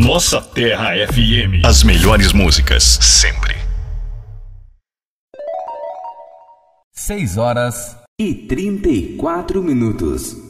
Nossa Terra FM. As melhores músicas, sempre. 6 horas e 34 minutos.